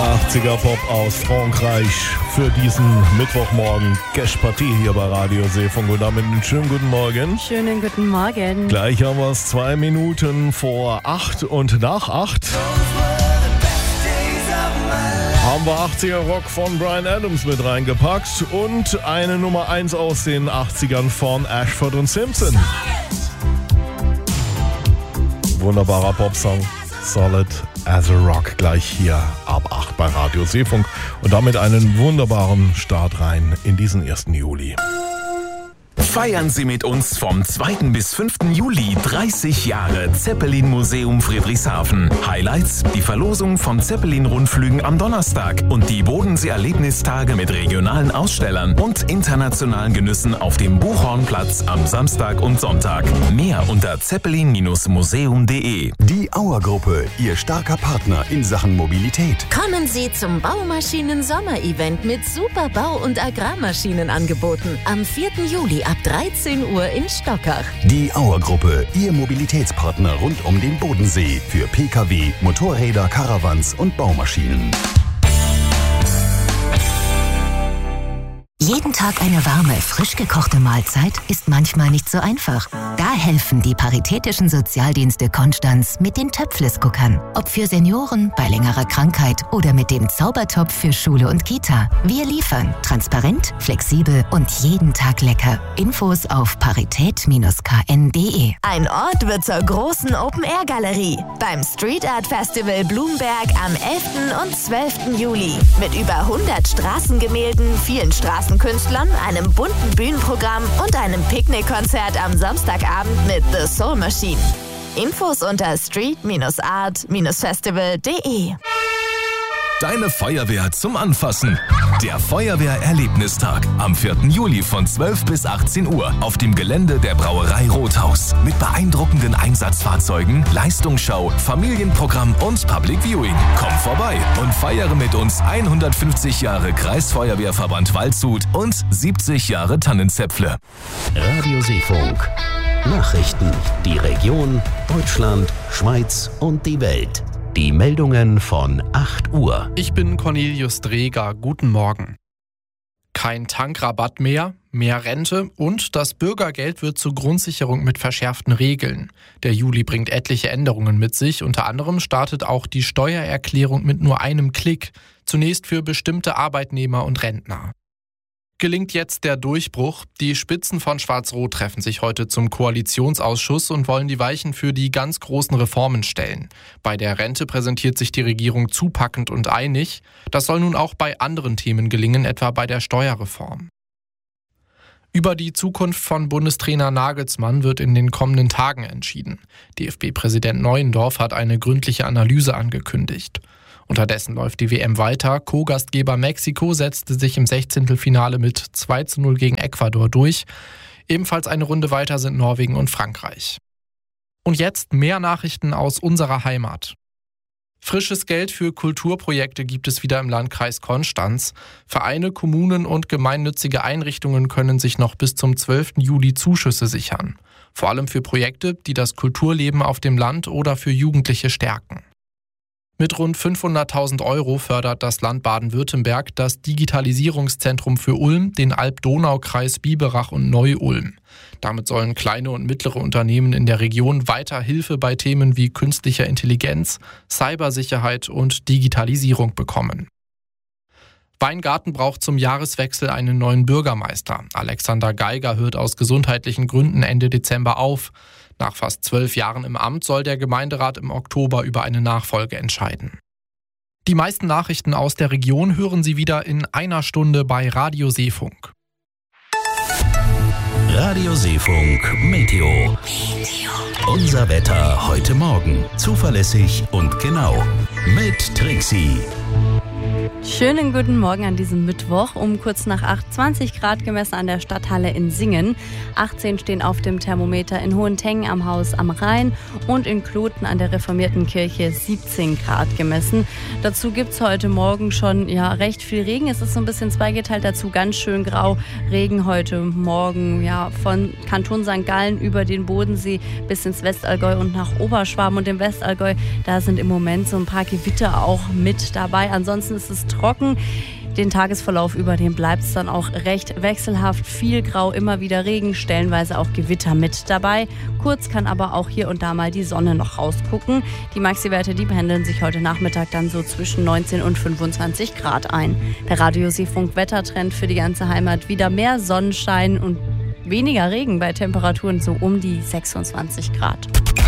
80er Pop aus Frankreich für diesen Mittwochmorgen. Cash-Partie hier bei Radio Seefunk und damit einen schönen guten Morgen. Schönen guten Morgen. Gleich haben wir es 2 Minuten vor 8 und nach 8. Haben wir 80er Rock von Bryan Adams mit reingepackt und eine Nummer 1 aus den 80ern von Ashford und Simpson. Wunderbarer Popsong. Solid as a Rock gleich hier ab 8 bei Radio Seefunk und damit einen wunderbaren Start rein in diesen 1. Juli. Feiern Sie mit uns vom 2. bis 5. Juli 30 Jahre Zeppelin Museum Friedrichshafen. Highlights: die Verlosung von Zeppelin-Rundflügen am Donnerstag und die Bodensee-Erlebnistage mit regionalen Ausstellern und internationalen Genüssen auf dem Buchhornplatz am Samstag und Sonntag. Mehr unter zeppelin-museum.de. Die Auer-Gruppe, Ihr starker Partner in Sachen Mobilität. Kommen Sie zum Baumaschinen-Sommer-Event mit super Bau- und Agrarmaschinenangeboten am 4. Juli ab 13 Uhr in Stockach. Die Auer-Gruppe, Ihr Mobilitätspartner rund um den Bodensee für Pkw, Motorräder, Caravans und Baumaschinen. Jeden Tag eine warme, frisch gekochte Mahlzeit ist manchmal nicht so einfach. Da helfen die Paritätischen Sozialdienste Konstanz mit den Töpfles-Cookern. Ob für Senioren, bei längerer Krankheit oder mit dem Zaubertopf für Schule und Kita. Wir liefern transparent, flexibel und jeden Tag lecker. Infos auf parität-kn.de. Ein Ort wird zur großen Open-Air-Galerie beim Street Art Festival Blumberg am 11. und 12. Juli. Mit über 100 Straßengemälden, vielen Straßenkünstlern, einem bunten Bühnenprogramm und einem Picknickkonzert am Samstagabend mit The Soul Machine. Infos unter street-art-festival.de. Deine Feuerwehr zum Anfassen. Der Feuerwehr-Erlebnistag am 4. Juli von 12 bis 18 Uhr auf dem Gelände der Brauerei Rothaus. Mit beeindruckenden Einsatzfahrzeugen, Leistungsschau, Familienprogramm und Public Viewing. Komm vorbei und feiere mit uns 150 Jahre Kreisfeuerwehrverband Waldshut und 70 Jahre Tannenzäpfle. Radio Seefunk. Nachrichten, die Region, Deutschland, Schweiz und die Welt. Die Meldungen von 8 Uhr. Ich bin Cornelius Dreger. Guten Morgen. Kein Tankrabatt mehr, mehr Rente und das Bürgergeld wird zur Grundsicherung mit verschärften Regeln. Der Juli bringt etliche Änderungen mit sich. Unter anderem startet auch die Steuererklärung mit nur einem Klick. Zunächst für bestimmte Arbeitnehmer und Rentner. Gelingt jetzt der Durchbruch? Die Spitzen von Schwarz-Rot treffen sich heute zum Koalitionsausschuss und wollen die Weichen für die ganz großen Reformen stellen. Bei der Rente präsentiert sich die Regierung zupackend und einig. Das soll nun auch bei anderen Themen gelingen, etwa bei der Steuerreform. Über die Zukunft von Bundestrainer Nagelsmann wird in den kommenden Tagen entschieden. DFB-Präsident Neuendorf hat eine gründliche Analyse angekündigt. Unterdessen läuft die WM weiter. Co-Gastgeber Mexiko setzte sich im 16. mit 2:0 gegen Ecuador durch. Ebenfalls eine Runde weiter sind Norwegen und Frankreich. Und jetzt mehr Nachrichten aus unserer Heimat. Frisches Geld für Kulturprojekte gibt es wieder im Landkreis Konstanz. Vereine, Kommunen und gemeinnützige Einrichtungen können sich noch bis zum 12. Juli Zuschüsse sichern. Vor allem für Projekte, die das Kulturleben auf dem Land oder für Jugendliche stärken. Mit rund 500.000 € fördert das Land Baden-Württemberg das Digitalisierungszentrum für Ulm, den Alb-Donau-Kreis Biberach und Neu-Ulm. Damit sollen kleine und mittlere Unternehmen in der Region weiter Hilfe bei Themen wie künstlicher Intelligenz, Cybersicherheit und Digitalisierung bekommen. Weingarten braucht zum Jahreswechsel einen neuen Bürgermeister. Alexander Geiger hört aus gesundheitlichen Gründen Ende Dezember auf. Nach fast 12 Jahren im Amt soll der Gemeinderat im Oktober über eine Nachfolge entscheiden. Die meisten Nachrichten aus der Region hören Sie wieder in einer Stunde bei Radio Seefunk. Radio Seefunk Meteo. Unser Wetter heute Morgen. Zuverlässig und genau. Mit Trixie. Schönen guten Morgen an diesem Mittwoch. Um kurz nach 8, 20 Grad gemessen an der Stadthalle in Singen. 18 stehen auf dem Thermometer in Hohentengen am Haus am Rhein und in Kloten an der reformierten Kirche 17 Grad gemessen. Dazu gibt es heute Morgen schon recht viel Regen. Es ist so ein bisschen zweigeteilt, dazu ganz schön grau. Regen heute Morgen von Kanton St. Gallen über den Bodensee bis ins Westallgäu und nach Oberschwaben. Und im Westallgäu, da sind im Moment so ein paar Gewitter auch mit dabei. Ansonsten ist es trocken. Den Tagesverlauf über den bleibt es dann auch recht wechselhaft. Viel Grau, immer wieder Regen, stellenweise auch Gewitter mit dabei. Kurz kann aber auch hier und da mal die Sonne noch rausgucken. Die Maxi-Werte, die pendeln sich heute Nachmittag dann so zwischen 19 und 25 Grad ein. Der Radio Seefunk Wettertrend für die ganze Heimat. Wieder mehr Sonnenschein und weniger Regen bei Temperaturen so um die 26 Grad.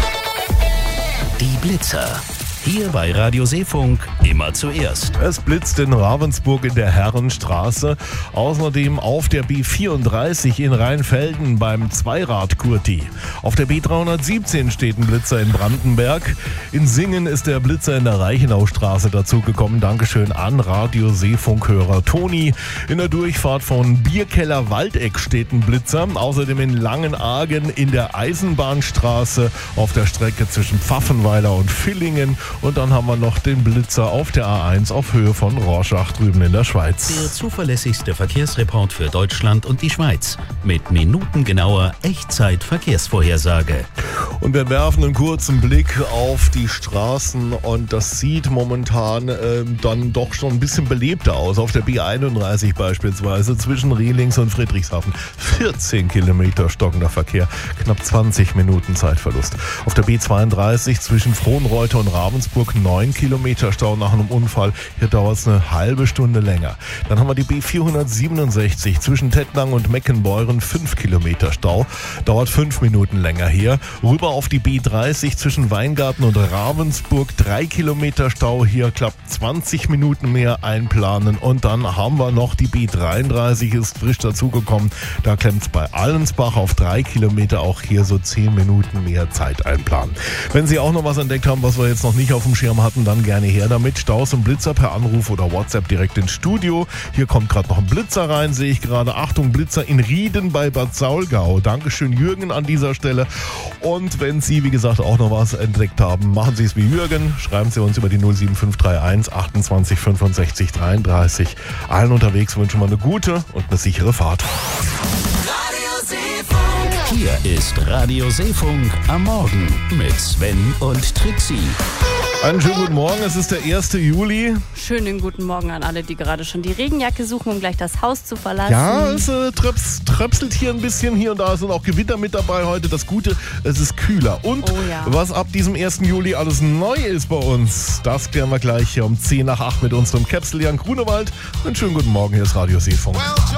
Die Blitzer. Hier bei Radio Seefunk immer zuerst. Es blitzt in Ravensburg in der Herrenstraße. Außerdem auf der B34 in Rheinfelden beim Zweirad-Kurti. Auf der B317 steht ein Blitzer in Brandenberg. In Singen ist der Blitzer in der Reichenaustraße dazugekommen. Dankeschön an Radio Seefunk-Hörer Toni. In der Durchfahrt von Bierkeller Waldeck steht ein Blitzer. Außerdem in Langenargen in der Eisenbahnstraße auf der Strecke zwischen Pfaffenweiler und Villingen. Und dann haben wir noch den Blitzer auf der A1 auf Höhe von Rorschach drüben in der Schweiz. Der zuverlässigste Verkehrsreport für Deutschland und die Schweiz. Mit minutengenauer Echtzeit-Verkehrsvorhersage. Und wir werfen einen kurzen Blick auf die Straßen und das sieht momentan dann doch schon ein bisschen belebter aus. Auf der B31 beispielsweise zwischen Rielings und Friedrichshafen 14 Kilometer stockender Verkehr, knapp 20 Minuten Zeitverlust. Auf der B32 zwischen Frohnreuter und Ravensburg 9 Kilometer Stau nach einem Unfall. Hier dauert es eine halbe Stunde länger. Dann haben wir die B467 zwischen Tettnang und Meckenbeuren 5 Kilometer Stau. Dauert 5 Minuten länger hier. Rüber auf die B30 zwischen Weingarten und Ravensburg 3 Kilometer Stau. Hier klappt 20 Minuten mehr einplanen. Und dann haben wir noch die B33, ist frisch dazugekommen. Da klemmt es bei Allensbach auf 3 Kilometer. Auch hier so 10 Minuten mehr Zeit einplanen. Wenn Sie auch noch was entdeckt haben, was wir jetzt noch nicht auf dem Schirm hatten, dann gerne her damit. Staus und Blitzer per Anruf oder WhatsApp direkt ins Studio. Hier kommt gerade noch ein Blitzer rein, sehe ich gerade. Achtung, Blitzer in Rieden bei Bad Saulgau. Dankeschön Jürgen an dieser Stelle. Und wenn Sie, wie gesagt, auch noch was entdeckt haben, machen Sie es wie Jürgen. Schreiben Sie uns über die 07531 28 65 33. Allen unterwegs wünschen wir eine gute und eine sichere Fahrt. Hier ist Radio Seefunk am Morgen mit Sven und Trixie. Einen schönen guten Morgen, es ist der 1. Juli. Schönen guten Morgen an alle, die gerade schon die Regenjacke suchen, um gleich das Haus zu verlassen. Ja, es tröpselt hier ein bisschen. Hier und da sind auch Gewitter mit dabei heute. Das Gute, es ist kühler. Und was ab diesem 1. Juli alles neu ist bei uns, das klären wir gleich hier um 10 nach 8 mit unserem Capsule Jan Grunewald. Einen schönen guten Morgen, hier ist Radio Seefunk.